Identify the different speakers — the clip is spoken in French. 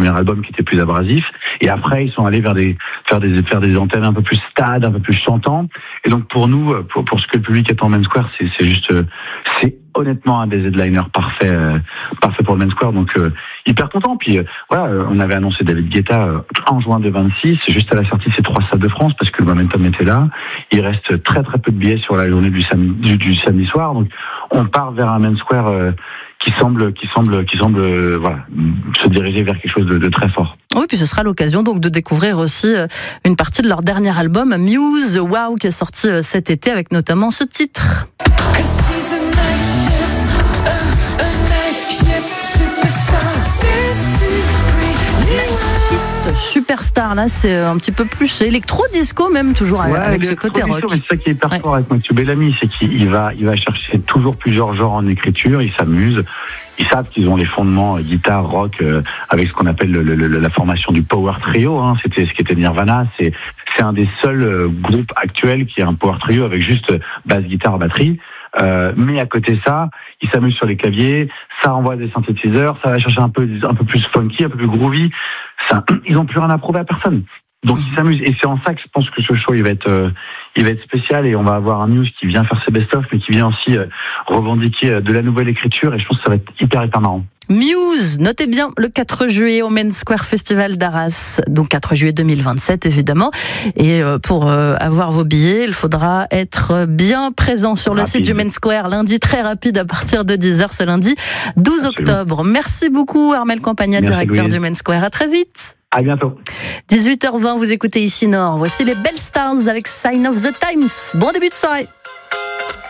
Speaker 1: premier album qui était plus abrasif. Et après, ils sont allés faire des antennes un peu plus stade, un peu plus chantant. Et donc pour nous, pour ce que le public attend au Main Square, c'est honnêtement un des headliners parfait pour le Main Square. Donc hyper content. Puis on avait annoncé David Guetta en juin 2026, juste à la sortie de ces 3 stades de France, parce que le momentum était là. Il reste très très peu de billets sur la journée du samedi soir. Donc on part vers un Main Square qui semble se diriger vers quelque chose de très fort.
Speaker 2: Oui, puis ce sera l'occasion donc de découvrir aussi une partie de leur dernier album, Muse, Wow, qui est sorti cet été avec notamment ce titre. Superstar, là c'est un petit peu plus électro-disco même, toujours avec ce côté rock.
Speaker 1: Mais c'est ça qui est hyper fort avec Mathieu Bellamy, c'est qu'il va chercher toujours plusieurs genres en écriture, il s'amuse. Ils savent qu'ils ont les fondements guitare, rock, avec ce qu'on appelle la formation du power trio. C'était ce qu'était Nirvana. C'est un des seuls groupes actuels qui a un power trio avec juste basse, guitare, batterie. Mais à côté de ça, ils s'amusent sur les claviers, ça envoie des synthétiseurs, ça va chercher un peu plus funky, un peu plus groovy. Ils ont plus rien à prouver à personne. Donc ils s'amusent, et c'est en ça que je pense que ce show il va être spécial, et on va avoir un Muse qui vient faire ses best-of, mais qui vient aussi revendiquer de la nouvelle écriture, et je pense que ça va être hyper marrant.
Speaker 2: Muse, notez bien, le 4 juillet au Main Square Festival d'Arras, donc 4 juillet 2027 évidemment, et pour avoir vos billets, il faudra être bien présent sur le site du Main Square, lundi, très rapide à partir de 10h ce lundi 12 octobre. Merci beaucoup Armel Campagna, directeur du Main Square, à très vite.
Speaker 1: À bientôt.
Speaker 2: 18h20, vous écoutez ici Nord. Voici les Belles Stars avec Sign of the Times. Bon début de soirée.